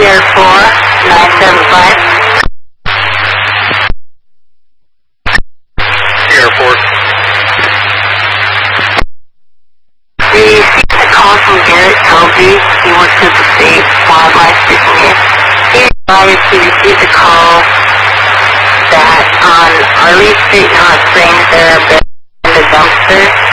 Sierra 4975. Sierra 4. We received a call from Garrett Toby. He works at the State Wildlife Station here. He advised he received a call that on Arley Street, Hot Springs, there are abandoned dumpsters.